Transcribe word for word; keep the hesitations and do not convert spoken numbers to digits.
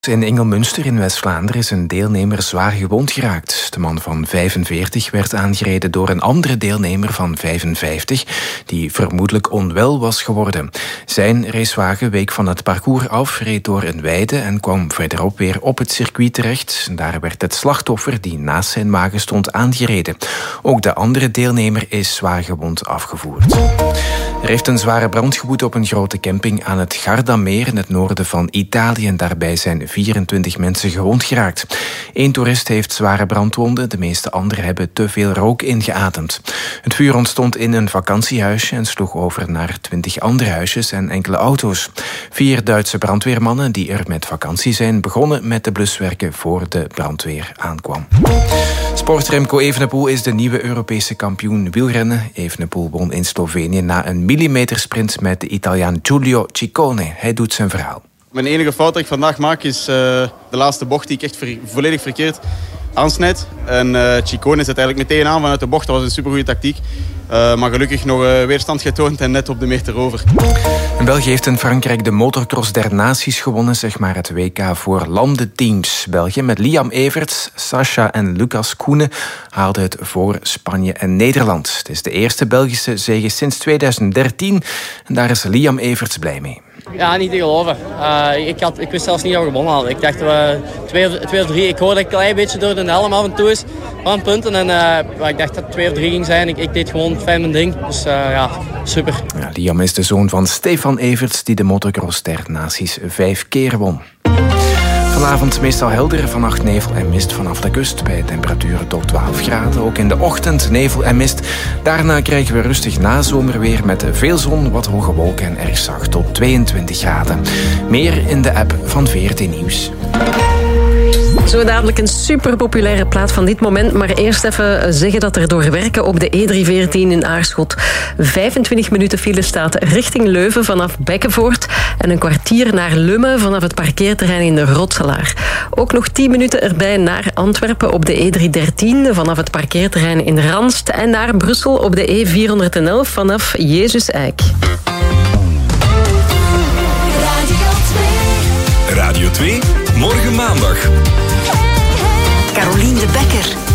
In Engelmünster in West-Vlaanderen is een deelnemer zwaar gewond geraakt. De man van vijfenveertig werd aangereden door een andere deelnemer van vijfenvijftig... die vermoedelijk onwel was geworden. Zijn racewagen week van het parcours af, reed door een weide... en kwam verderop weer op het circuit terecht. Daar werd het slachtoffer, die naast zijn wagen stond, aangereden. Ook de andere deelnemer is zwaar gewond afgevoerd. Er heeft een zware brand gewoed op een grote camping aan het Gardameer in het noorden van Italië. En daarbij zijn vierentwintig mensen gewond geraakt. Eén toerist heeft zware brandwonden, de meeste anderen hebben te veel rook ingeademd. Het vuur ontstond in een vakantiehuisje en sloeg over naar twintig andere huisjes en enkele auto's. Vier Duitse brandweermannen die er met vakantie zijn, begonnen met de bluswerken voor de brandweer aankwam. Sport Remco Evenepoel is de nieuwe Europese kampioen wielrennen. Evenepoel won in Slovenië na een millimetersprint met de Italiaan Giulio Ciccone. Hij doet zijn verhaal. Mijn enige fout dat ik vandaag maak is uh, de laatste bocht die ik echt ver, volledig verkeerd aansnijd. En uh, Ciccone zet eigenlijk meteen aan vanuit de bocht. Dat was een supergoeie tactiek. Uh, maar gelukkig nog uh, weerstand getoond en net op de meter over. In België heeft in Frankrijk de motocross der naties gewonnen, zeg maar het W K voor landenteams. België met Liam Everts, Sascha en Lucas Koenen haalde het voor Spanje en Nederland. Het is de eerste Belgische zege sinds tweeduizend dertien en daar is Liam Everts blij mee. Ja, niet te geloven. Uh, ik, had, ik wist zelfs niet dat we gewonnen hadden. Ik dacht dat we twee, twee of drie... Ik hoorde een klein beetje door de helm af en toe is van punten. En uh, ik dacht dat het twee of drie ging zijn. Ik, ik deed gewoon fijn mijn ding. Dus uh, ja, super. Ja, Liam is de zoon van Stefan Everts, die de motocross der naties vijf keer won. Vanavond meestal helder, vannacht nevel en mist vanaf de kust bij temperaturen tot twaalf graden. Ook in de ochtend nevel en mist. Daarna krijgen we rustig nazomerweer met veel zon, wat hoge wolken en erg zacht tot tweeëntwintig graden. Meer in de app van V R T Nieuws. Zo dadelijk een superpopulaire plaat van dit moment. Maar eerst even zeggen dat er door werken op de E driehonderdveertien in Aarschot vijfentwintig minuten file staat richting Leuven vanaf Bekkenvoort en een kwartier naar Lummen vanaf het parkeerterrein in de Rotselaar. Ook nog tien minuten erbij naar Antwerpen op de E driehonderddertien vanaf het parkeerterrein in Ranst en naar Brussel op de E vierhonderdelf vanaf Jezus-Eik. Radio twee, morgen maandag. Carolien de Bekker.